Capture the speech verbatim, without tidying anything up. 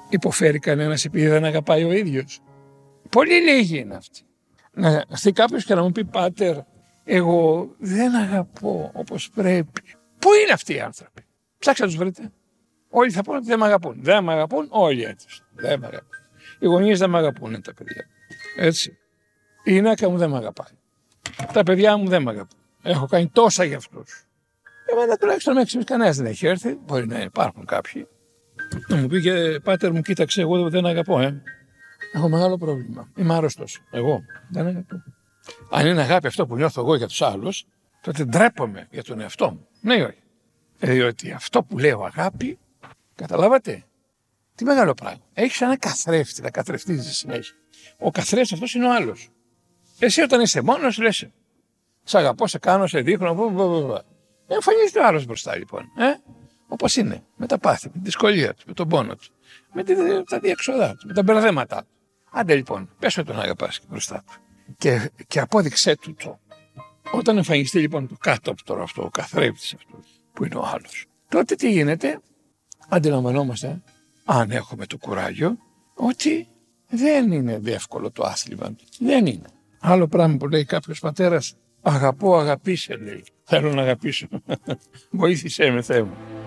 υποφέρει κανένας επειδή δεν αγαπάει ο ίδιος? Πολύ λίγοι είναι αυτοί. Να έρθει κάποιος και να μου πει, πάτερ, εγώ δεν αγαπώ όπως πρέπει. Πού είναι αυτοί οι άνθρωποι? Ψάξτε να τους βρείτε. Όλοι θα πούνε ότι δεν με αγαπούν. Δεν με αγαπούν όλοι έτσι. Δεν με αγαπούν. Οι γονείς δεν με αγαπούν τα παιδιά. Έτσι. Η γυναίκα μου δεν με αγαπάει. Τα παιδιά μου δεν με αγαπούν. Έχω κάνει τόσα για αυτούς. Εμένα τουλάχιστον μέχρι στιγμής κανένας δεν έχει έρθει. Μπορεί να υπάρχουν κάποιοι. Να μου πει και, πάτερ μου, κοίταξε, εγώ δεν αγαπώ, ε. Έχω μεγάλο πρόβλημα. Είμαι άρρωστος. Εγώ δεν αγαπώ. Αν είναι αγάπη αυτό που νιώθω εγώ για τους άλλους, τότε ντρέπομαι για τον εαυτό μου. Ναι ή όχι? Διότι αυτό που λέω αγάπη, καταλάβατε, τι μεγάλο πράγμα. Έχεις ένα καθρέφτη, να καθρεφτίζεις συνέχεια. Ο καθρέφτης αυτός είναι ο άλλος. Εσύ όταν είσαι μόνος λες, σ' αγαπώ, σε κάνω, σε δείχνω, βου. Εμφανίζεται ο άλλος μπροστά λοιπόν. Ε? Όπως είναι, με τα πάθη, με τη δυσκολία του, με τον πόνο του, με τη, τα διεξοδά του, με τα μπερδέματά του. Άντε λοιπόν, πες με τον αγαπάς και μπροστά του. Και, και απόδειξέ του το. Όταν εμφανιστεί λοιπόν το κάτωπτρο αυτό, ο καθρέφτης αυτό που είναι ο άλλος, τότε τι γίνεται? Αντιλαμβανόμαστε, αν έχουμε το κουράγιο, ότι δεν είναι εύκολο το άθλημα. Δεν είναι. Άλλο πράγμα που λέει κάποιος πατέρας, αγαπώ, αγαπήσε, λέει. Θέλω να αγαπήσω. Βοήθησέ με, Θεέ μου.